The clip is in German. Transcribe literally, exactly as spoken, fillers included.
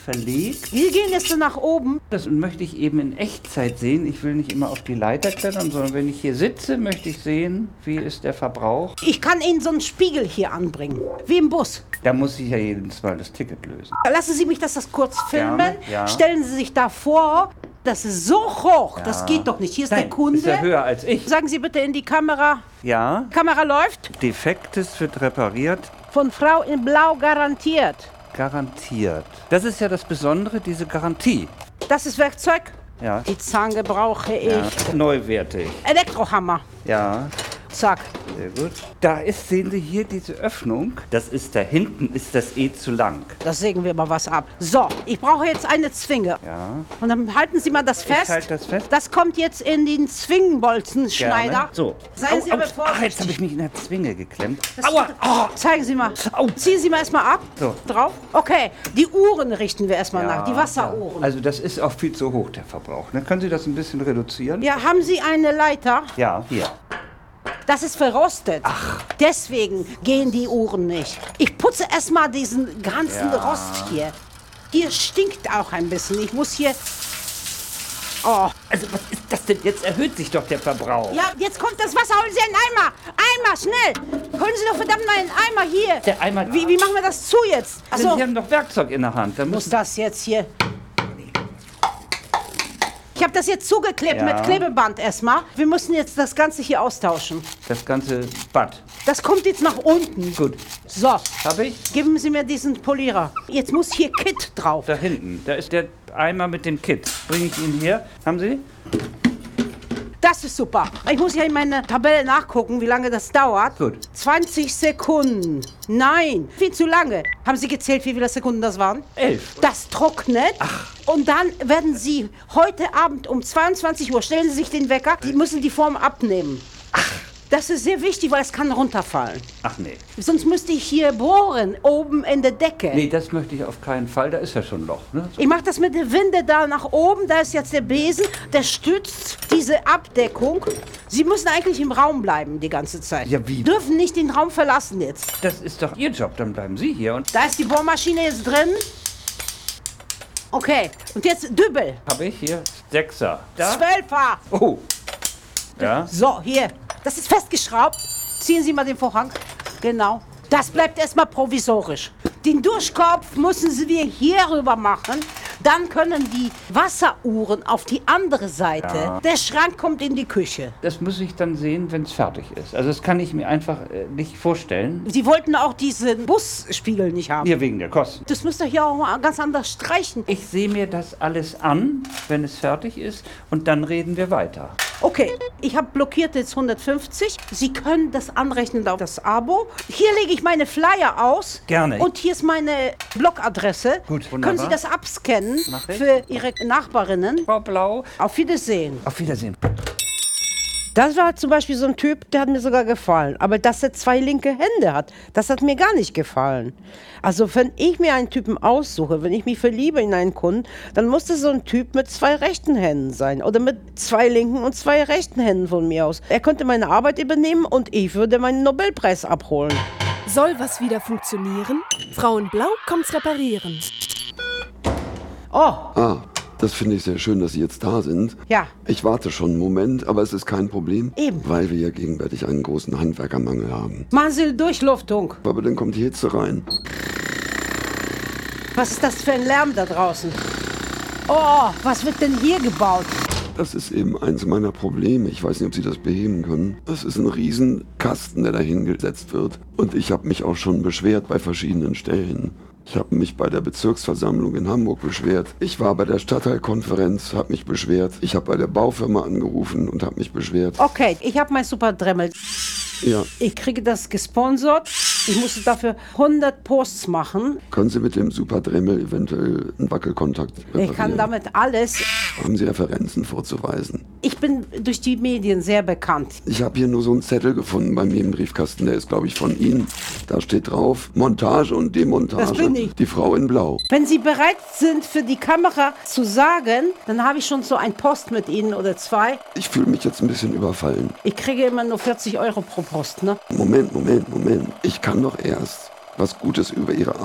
verlegt. Wir gehen jetzt so nach oben. Das möchte ich eben in Echtzeit sehen. Ich will nicht immer auf die Leiter klettern, sondern wenn ich hier sitze, möchte ich sehen, wie ist der Verbrauch. Ich kann Ihnen so einen Spiegel hier anbringen, wie im Bus. Da muss ich ja jedes Mal das Ticket lösen. Lassen Sie mich das, das kurz filmen. Gerne, ja. Stellen Sie sich da vor. Das ist so hoch, ja. Das geht doch nicht. Hier ist Nein, der Kunde. Ist ja höher als ich. Sagen Sie bitte in die Kamera. Ja. Kamera läuft. Defektes wird repariert. Von Frau in Blau garantiert. Garantiert. Das ist ja das Besondere, diese Garantie. Das ist Werkzeug. Ja. Die Zange brauche ich. Ja. Neuwertig. Elektrohammer. Ja. Zack. Sehr gut. Da ist, sehen Sie hier diese Öffnung. Das ist da hinten, ist das eh zu lang. Das sägen wir mal was ab. So, ich brauche jetzt eine Zwinge. Ja. Und dann halten Sie mal das fest. Ich halte das fest. Das kommt jetzt in den Zwingenbolzenschneider. Gerne. So. Seien Sie Au, aber au. vorsichtig. Ach, jetzt habe ich mich in der Zwinge geklemmt. Das Aua! tut- Zeigen Sie mal. Au. Ziehen Sie mal erstmal ab. So. Drauf. Okay, die Uhren richten wir erstmal Ja, nach. Die Wasseruhren. ja. Also das ist auch viel zu hoch, der Verbrauch. Ne? Können Sie das ein bisschen reduzieren? Ja, haben Sie eine Leiter? Ja, hier. Das ist verrostet. Ach. Deswegen gehen die Uhren nicht. Ich putze erstmal diesen ganzen Ja. Rost hier. Hier stinkt auch ein bisschen. Ich muss hier... Oh. Also was ist das denn? Jetzt erhöht sich doch der Verbrauch. Ja, jetzt kommt das Wasser. Holen Sie einen Eimer. Eimer, schnell. Holen Sie doch verdammt mal einen Eimer hier. Der Eimer... Wie, wie machen wir das zu jetzt? Also, Achso, Sie haben doch Werkzeug in der Hand. Da muss müssen das jetzt hier... Ich habe das jetzt zugeklebt Ja. mit Klebeband erstmal. Wir müssen jetzt das Ganze hier austauschen. das ganze Bad. Das kommt jetzt nach unten. Gut. So, Habe ich? geben Sie mir diesen Polierer. Jetzt muss hier Kit drauf. Da hinten. Da ist der Eimer mit dem Kit. Bringe ich Ihnen hier. Haben Sie? Das ist super. Ich muss ja in meine Tabelle nachgucken, wie lange das dauert. Gut. zwanzig Sekunden. Nein, viel zu lange. Haben Sie gezählt, wie viele Sekunden das waren? Elf. Das trocknet. Ach. Und dann werden Sie heute Abend um zweiundzwanzig Uhr, stellen Sie sich den Wecker, Sie müssen die Form abnehmen. Ach. Das ist sehr wichtig, weil es kann runterfallen. Ach nee. Sonst müsste ich hier bohren, oben in der Decke. Nee, das möchte ich auf keinen Fall. Da ist ja schon ein Loch. Ne? So. Ich mache das mit der Winde da nach oben. Da ist jetzt der Besen, der stützt diese Abdeckung. Sie müssen eigentlich im Raum bleiben die ganze Zeit. Ja, wie? Dürfen nicht den Raum verlassen jetzt. Das ist doch Ihr Job. Dann bleiben Sie hier. Und Da ist die Bohrmaschine jetzt drin. Okay, und jetzt Dübbel. habe ich hier Sechser. Da? Zwölfer. Oh. Ja. So, hier. Das ist festgeschraubt. Ziehen Sie mal den Vorhang. Genau. Das bleibt erstmal provisorisch. Den Duschkopf müssen Sie wir hier rüber machen. Dann können die Wasseruhren auf die andere Seite. Ja. Der Schrank kommt in die Küche. Das muss ich dann sehen, wenn es fertig ist. Also das kann ich mir einfach äh, nicht vorstellen. Sie wollten auch diesen Busspiegel nicht haben. Hier wegen der Kosten. Das müsst ihr hier auch mal ganz anders streichen. Ich sehe mir das alles an, wenn es fertig ist. Und dann reden wir weiter. Okay, ich habe blockiert jetzt hundertfünfzig. Sie können das anrechnen auf das Abo. Hier lege ich meine Flyer aus. Gerne. Und hier ist meine Blogadresse. Gut, Können wunderbar. Sie das abscannen Mach ich. für Ihre Nachbarinnen? Frau Blau. Auf Wiedersehen. Auf Wiedersehen. Das war zum Beispiel so ein Typ, der hat mir sogar gefallen. Aber dass er zwei linke Hände hat, das hat mir gar nicht gefallen. Also wenn ich mir einen Typen aussuche, wenn ich mich verliebe in einen Kunden, dann muss das so ein Typ mit zwei rechten Händen sein. Oder mit zwei linken und zwei rechten Händen von mir aus. Er könnte meine Arbeit übernehmen und ich würde meinen Nobelpreis abholen. Soll was wieder funktionieren? Frau in Blau kommt's reparieren. Oh, Ah, das finde ich sehr schön, dass Sie jetzt da sind. ja. Ich warte schon einen Moment, aber es ist kein Problem. Eben. Weil wir ja gegenwärtig einen großen Handwerkermangel haben. Machen Sie eine Durchluftung. Aber dann kommt die Hitze rein. Was ist das für ein Lärm da draußen? Oh, was wird denn hier gebaut? Das ist eben eins meiner Probleme. Ich weiß nicht, ob Sie das beheben können. Das ist ein Riesenkasten, der da hingesetzt wird. Und ich habe mich auch schon beschwert bei verschiedenen Stellen. Ich habe mich bei der Bezirksversammlung in Hamburg beschwert. Ich war bei der Stadtteilkonferenz, habe mich beschwert. Ich habe bei der Baufirma angerufen und habe mich beschwert. Okay, ich habe mein Super Dremel. Ja, Ich kriege das gesponsert. Ich musste dafür hundert Posts machen. können Sie mit dem Super Dremel eventuell einen Wackelkontakt reparieren? Ich kann damit alles. Haben Sie Referenzen vorzuweisen? Ich bin durch die Medien sehr bekannt. Ich habe hier nur so einen Zettel gefunden bei mir im Briefkasten. Der ist, glaube ich, von Ihnen. Da steht drauf, Montage und Demontage. Das bin ich. Die Frau in Blau. Wenn Sie bereit sind, für die Kamera zu sagen, dann habe ich schon so einen Post mit Ihnen oder zwei. Ich fühle mich jetzt ein bisschen überfallen. Ich kriege immer nur vierzig Euro pro Post, ne? Moment, Moment, Moment. Ich kann doch erst was Gutes über Ihre